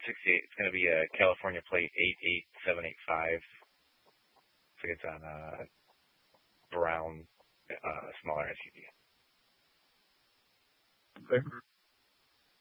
68. It's going to be a California plate 88785. So it's on a brown, smaller SUV. Okay.